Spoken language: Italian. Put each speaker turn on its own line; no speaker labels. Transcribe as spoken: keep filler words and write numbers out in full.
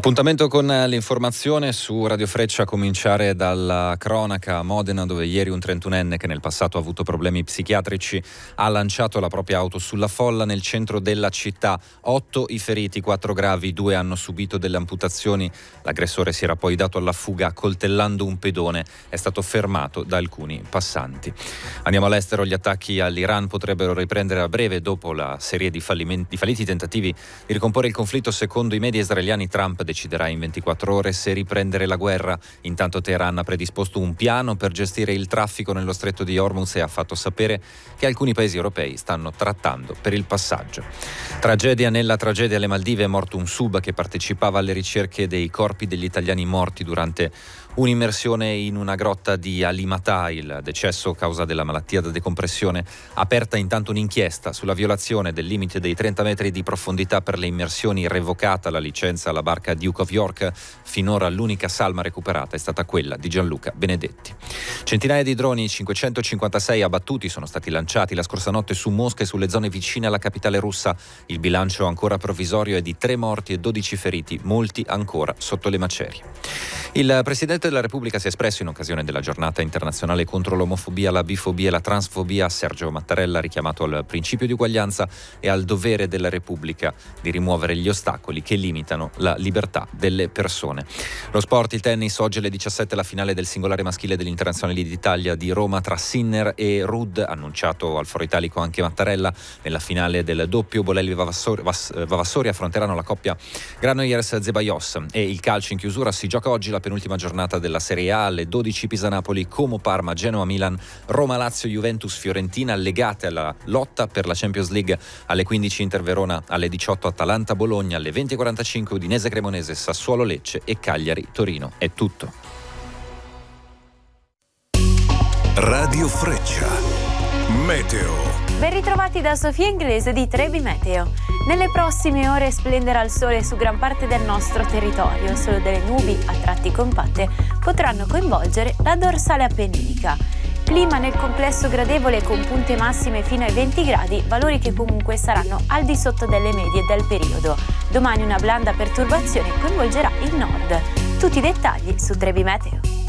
Appuntamento con l'informazione su Radio Freccia, a cominciare dalla cronaca a Modena, dove ieri un trentunenne che nel passato ha avuto problemi psichiatrici ha lanciato la propria auto sulla folla nel centro della città. Otto i feriti, quattro gravi, due hanno subito delle amputazioni. L'aggressore si era poi dato alla fuga coltellando un pedone. È stato fermato da alcuni passanti. Andiamo all'estero. Gli attacchi all'Iran potrebbero riprendere a breve dopo la serie di, fallimenti, di falliti tentativi di ricomporre il conflitto. Secondo i media israeliani, Trump deciderà in ventiquattro ore se riprendere la guerra. Intanto Teheran ha predisposto un piano per gestire il traffico nello stretto di Hormuz e ha fatto sapere che alcuni paesi europei stanno trattando per il passaggio. Tragedia nella tragedia alle Maldive. È morto un sub che partecipava alle ricerche dei corpi degli italiani morti durante un'immersione in una grotta di Alimatà. Il decesso causa della malattia da decompressione. Aperta intanto un'inchiesta sulla violazione del limite dei trenta metri di profondità per le immersioni. Revocata la licenza alla barca Duke of York. Finora l'unica salma recuperata è stata quella di Gianluca Benedetti. Centinaia di droni, cinquecentocinquantasei abbattuti, sono stati lanciati la scorsa notte su Mosca e sulle zone vicine alla capitale russa. Il bilancio ancora provvisorio è di tre morti e dodici feriti, molti ancora sotto le macerie. Il Presidente della Repubblica si è espresso in occasione della giornata internazionale contro l'omofobia, la bifobia e la transfobia. Sergio Mattarella ha richiamato al principio di uguaglianza e al dovere della Repubblica di rimuovere gli ostacoli che limitano la libertà delle persone. Lo sport, il tennis, oggi alle diciassette la finale del singolare maschile degli internazionali d'Italia di Roma tra Sinner e Rudd. Annunciato al Foro Italico anche Mattarella. Nella finale del doppio Bolelli e Vavassori, Vavassori affronteranno la coppia Granollers-Zeballos. E il calcio in chiusura: si gioca oggi la penultima giornata della Serie A. Alle dodici Pisa-Napoli, Como-Parma, Genoa-Milan, Roma-Lazio, Juventus-Fiorentina, legate alla lotta per la Champions League. Alle quindici Inter-Verona, alle diciotto Atalanta-Bologna, alle venti e quarantacinque Udinese-Cremonese, Sassuolo-Lecce e Cagliari-Torino. È tutto.
Radio Freccia. Meteo.
Ben ritrovati da Sofia Inglese di Trebi Meteo. Nelle prossime ore splenderà il sole su gran parte del nostro territorio. Solo delle nubi, a tratti compatte, potranno coinvolgere la dorsale appenninica. Clima nel complesso gradevole con punte massime fino ai venti gradi, valori che comunque saranno al di sotto delle medie del periodo. Domani una blanda perturbazione coinvolgerà il nord. Tutti i dettagli su Trebi Meteo.